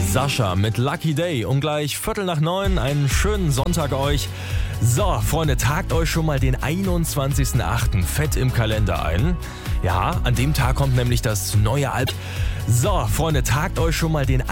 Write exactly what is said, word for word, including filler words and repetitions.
Sascha mit Lucky Day. Um gleich Viertel nach neun. Einen schönen Sonntag euch. So, Freunde, tragt euch schon mal den einundzwanzigsten achten fett im Kalender ein. Ja, an dem Tag kommt nämlich das neue Album. So, Freunde, tragt euch schon mal den